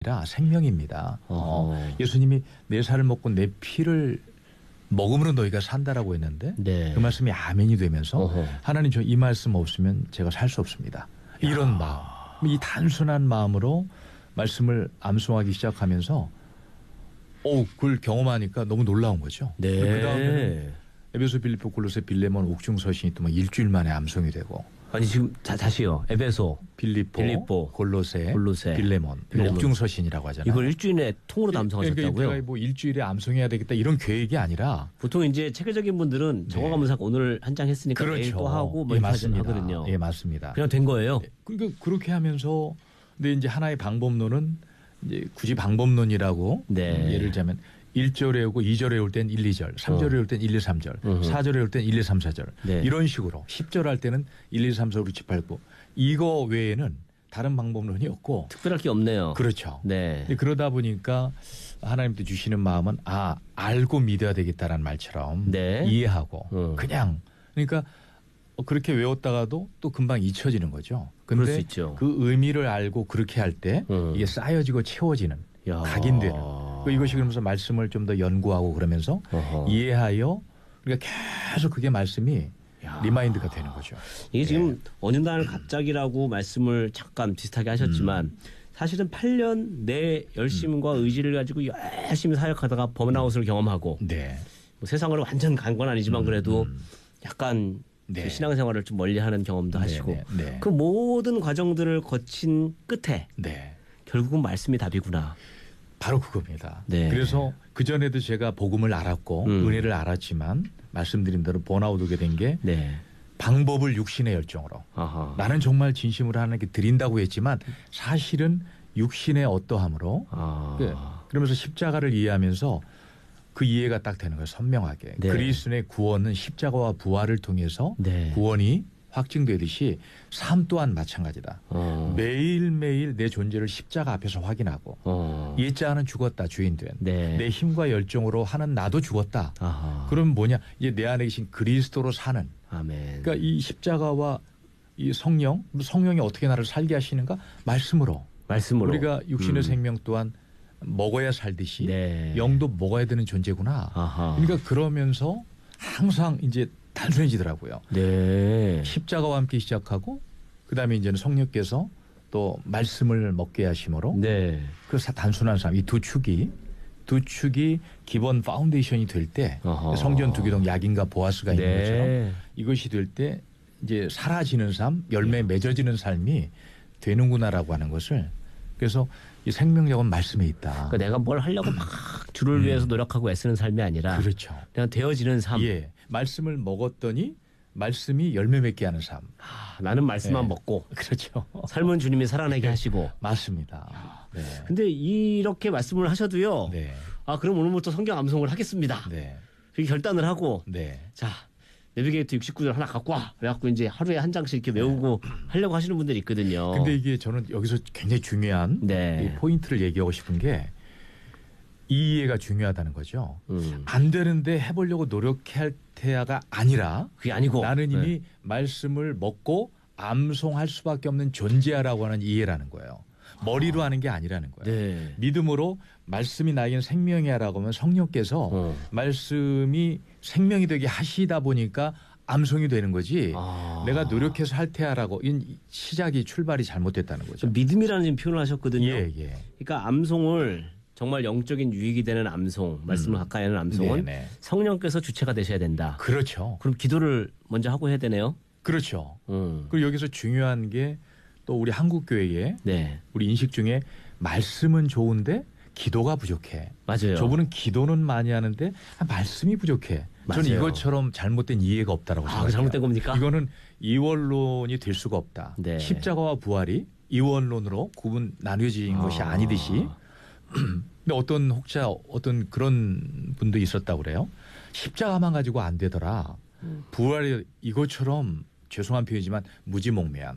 아니라 생명입니다. 예수님이 내 살을 먹고 내 피를 먹음으로 너희가 산다라고 했는데 네. 그 말씀이 아멘이 되면서 어허. 하나님 저 이 말씀 없으면 제가 살 수 없습니다. 이런 마음, 이 단순한 마음으로 말씀을 암송하기 시작하면서 그걸 경험하니까 너무 놀라운 거죠. 네. 그 다음에 에베소, 빌립보, 골로새, 빌레몬, 옥중서신이 또 막 일주일 만에 암송이 되고. 아니 지금 다시요. 에베소, 빌립보, 골로새, 빌레몬, 빌레몬. 옥중서신이라고 하잖아요. 이걸 일주일에 통으로 암송하셨다고요? 그러니까 내가 뭐 일주일에 암송해야 되겠다 이런 계획이 아니라 보통 이제 체계적인 분들은 적어가면서 오늘 한 장 했으니까 그렇죠. 내일 또 하고 뭐 예, 이렇게 맞습니다. 하거든요. 예, 맞습니다. 그냥 된 거예요. 그러니까 그렇게 하면서 근데 이제 하나의 방법론은 이제 굳이 방법론이라고 네. 예를 들자면 1절에 외우고 2절에 외울 땐 1, 2절, 3절에 외울 땐 1, 2, 3절, 4절에 외울 땐 1, 2, 3, 4절 네. 이런 식으로 10절 할 때는 1, 2, 3, 4, 5, 6, 7, 8, 9 이거 외에는 다른 방법론이 없고 특별할 게 없네요. 그렇죠. 네. 그러다 보니까 하나님도 주시는 마음은 알고 믿어야 되겠다라는 말처럼 네. 이해하고 그냥 그러니까 그렇게 외웠다가도 또 금방 잊혀지는 거죠. 그럴 근데 수 있죠. 그 의미를 알고 그렇게 할 때 이게 쌓여지고 채워지는 야. 각인되는 이것이 그러면서 말씀을 좀 더 연구하고 그러면서 어허. 이해하여 그러니까 계속 그게 말씀이 리마인드가 되는 거죠. 이게 지금 어느 날 갑자기라고 말씀을 잠깐 비슷하게 하셨지만 사실은 8년 내 열심과 의지를 가지고 열심히 사역하다가 번아웃을 경험하고 네. 뭐 세상을 완전 간 건 아니지만 그래도 약간 네. 그 신앙생활을 좀 멀리하는 경험도 네, 하시고 네. 그 모든 과정들을 거친 끝에 네. 결국은 말씀이 답이구나. 바로 그겁니다. 네. 그래서 그전에도 제가 복음을 알았고 은혜를 알았지만 말씀드린 대로 번아웃 오게 된 게 네. 방법을 육신의 열정으로 아하. 나는 정말 진심으로 하나님께 드린다고 했지만 사실은 육신의 어떠함으로 그러면서 십자가를 이해하면서 그 이해가 딱 되는 거예요. 선명하게. 네. 그리스도의 구원은 십자가와 부활을 통해서 네. 구원이 확증되듯이 삶 또한 마찬가지다. 매일매일 내 존재를 십자가 앞에서 확인하고 옛자는 죽었다 주인된 네. 내 힘과 열정으로 하는 나도 죽었다. 아하. 그럼 뭐냐 이제 내 안에 계신 그리스도로 사는 아멘. 그러니까 이 십자가와 이 성령이 어떻게 나를 살게 하시는가 말씀으로 우리가 육신의 생명 또한 먹어야 살듯이 네. 영도 먹어야 되는 존재구나. 아하. 그러니까 그러면서 항상 이제 단순해지더라고요. 네. 십자가와 함께 시작하고 그다음에 이제는 성령께서 또 말씀을 먹게 하심으로 네. 그 단순한 삶 이 두 축이 기본 파운데이션이 될 때 성전 두기동 야긴과 보아스가 있는 네. 것처럼 이것이 될 때 이제 사라지는 삶 열매 맺어지는 삶이 되는구나라고 하는 것을 그래서 이 생명력은 말씀에 있다. 그러니까 내가 뭘 하려고 막 주를 위해서 노력하고 애쓰는 삶이 아니라 그렇죠. 그냥 되어지는 삶. 예, 말씀을 먹었더니 말씀이 열매 맺게 하는 삶. 나는 말씀만 먹고 그렇죠. 삶은 주님이 살아내게 하시고. 맞습니다. 네. 근데 이렇게 말씀을 하셔도요. 네. 그럼 오늘부터 성경 암송을 하겠습니다. 네. 그렇게 결단을 하고 네. 자 내비게이터 69절 하나 갖고 와. 그래갖고 이제 하루에 한 장씩 이렇게 외우고 하려고 하시는 분들이 있거든요. 근데 이게 저는 여기서 굉장히 중요한 네. 이 포인트를 얘기하고 싶은 게 이 이해가 중요하다는 거죠. 음. 안 되는데 해보려고 노력할 테야가 아니라 그게 아니고 나는 이미 말씀을 먹고 암송할 수밖에 없는 존재야라고 하는 이해라는 거예요. 머리로 하는 게 아니라는 거예요. 네. 믿음으로 말씀이 나에겐 생명이야라고 하면 성령께서 말씀이 생명이 되게 하시다 보니까 암송이 되는 거지. 내가 노력해서 할 테야라고 이 시작이 출발이 잘못됐다는 거죠. 믿음이라는 지금 표현을 하셨거든요. 예, 예. 그러니까 암송을 정말 영적인 유익이 되는 암송, 말씀을 가까이 하는 암송은 네네. 성령께서 주체가 되셔야 된다. 그렇죠. 그럼 기도를 먼저 하고 해야 되네요. 그렇죠. 그리고 여기서 중요한 게 또 우리 한국 교회에 네. 우리 인식 중에 말씀은 좋은데 기도가 부족해. 맞아요. 저분은 기도는 많이 하는데 말씀이 부족해. 맞아요. 저는 이것처럼 잘못된 이해가 없다라고 생각해요. 잘못된 겁니까? 이거는 이원론이 될 수가 없다. 네. 십자가와 부활이 이원론으로 구분 나뉘어진 것이 아니듯이 근데 어떤 그런 분도 있었다고 그래요. 십자가만 가지고 안 되더라. 부활이 이것처럼 죄송한 표현이지만 무지몽매한.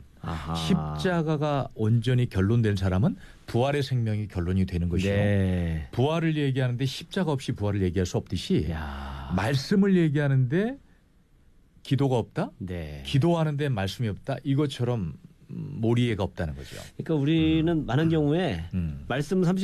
십자가가 온전히 결론된 사람은 부활의 생명이 결론이 되는 것이요. 네. 부활을 얘기하는데 십자가 없이 부활을 얘기할 수 없듯이 야. 말씀을 얘기하는데 기도가 없다? 네. 기도하는데 말씀이 없다? 이것처럼 몰이해가 없다는 거죠. 그러니까 우리는 많은 경우에 말씀